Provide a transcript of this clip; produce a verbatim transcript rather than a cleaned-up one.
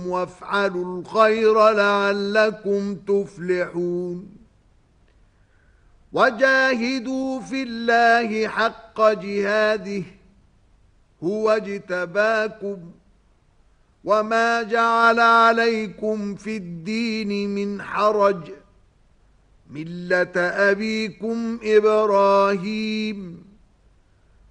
وافعلوا الخير لعلكم تفلحون وجاهدوا في الله حق جهاده هو اجتباكم وما جعل عليكم في الدين من حرج ملة أبيكم إبراهيم